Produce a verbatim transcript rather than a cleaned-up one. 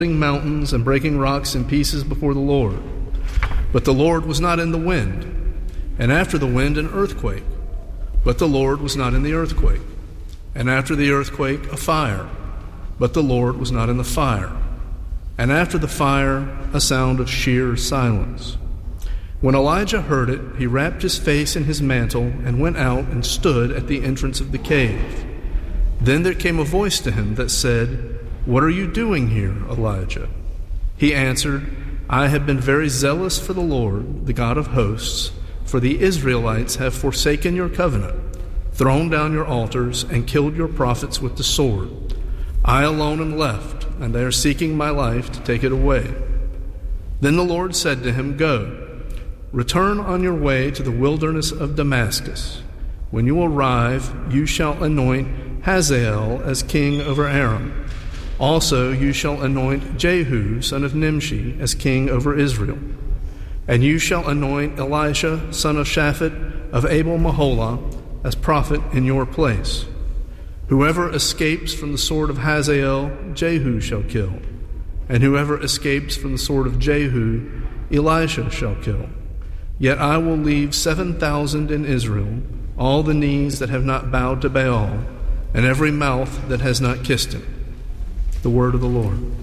mountains and breaking rocks in pieces before the Lord. But the Lord was not in the wind, and after the wind an earthquake. But the Lord was not in the earthquake, and after the earthquake a fire. But the Lord was not in the fire, and after the fire a sound of sheer silence. When Elijah heard it, he wrapped his face in his mantle and went out and stood at the entrance of the cave. Then there came a voice to him that said, "What are you doing here, Elijah?" He answered, "I have been very zealous for the Lord, the God of hosts, for the Israelites have forsaken your covenant, thrown down your altars, and killed your prophets with the sword. I alone am left, and they are seeking my life to take it away." Then the Lord said to him, "Go, return on your way to the wilderness of Damascus. When you arrive, you shall anoint Hazael as king over Aram. Also you shall anoint Jehu, son of Nimshi, as king over Israel. And you shall anoint Elisha, son of Shaphat, of Abel-Meholah, as prophet in your place. Whoever escapes from the sword of Hazael, Jehu shall kill. And whoever escapes from the sword of Jehu, Elisha shall kill. Yet I will leave seven thousand in Israel, all the knees that have not bowed to Baal, and every mouth that has not kissed him." The word of the Lord.